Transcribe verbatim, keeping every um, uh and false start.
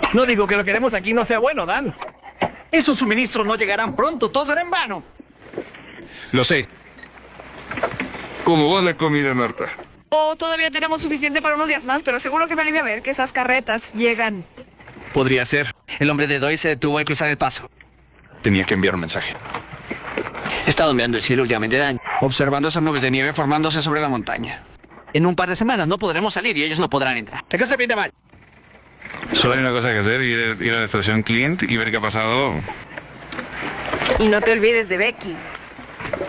No digo que lo que queremos aquí no sea bueno, Dan. Esos suministros no llegarán pronto, todo será en vano. Lo sé. ¿Cómo va la comida, Marta? Oh, todavía tenemos suficiente para unos días más, pero seguro que me alivia ver que esas carretas llegan. Podría ser. El hombre de Doi se detuvo al cruzar el paso. Tenía que enviar un mensaje. He estado mirando el cielo últimamente, Dan, observando esas nubes de nieve formándose sobre la montaña. En un par de semanas no podremos salir y ellos no podrán entrar. ¿De qué se pinta mal? Solo hay una cosa que hacer, ir, ir a la estación Clint y ver qué ha pasado. Y no te olvides de Becky.